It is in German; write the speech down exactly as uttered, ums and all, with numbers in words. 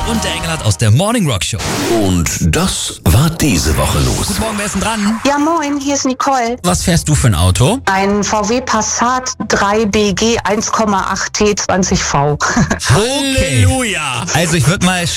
und der Engelhardt aus der Morning Rock Show. Und das war diese Woche los. Guten Morgen, wer ist denn dran? Ja, moin, hier ist Nicole. Was fährst du für ein Auto? Ein V W Passat drei B G eins Komma acht T zwanzig V. Halleluja! Also ich würde mal